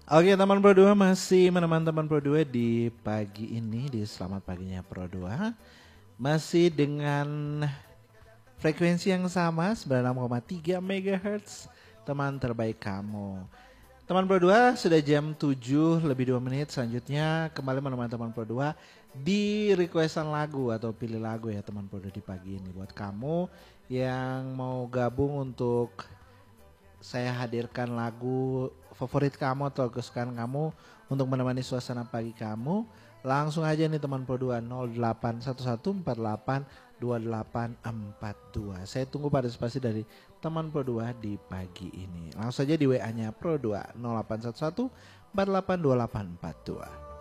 Oke teman Pro 2 masih menemani teman Pro 2 di pagi ini di Selamat Paginya Pro 2. Masih dengan frekuensi yang sama 96,3 MHz teman terbaik kamu. Teman Pro 2 sudah jam 7 lebih 2 menit. Selanjutnya kembali menemani teman Pro 2 di requestan lagu atau pilih lagu ya teman Pro 2 di pagi ini. Buat kamu yang mau gabung untuk saya hadirkan lagu favorit kamu atau kesukaan kamu untuk menemani suasana pagi kamu, langsung aja nih teman Pro 2 0811482842. Saya tunggu partisipasi dari teman Pro 2 di pagi ini. Langsung saja di WA-nya Pro 2 0811482842.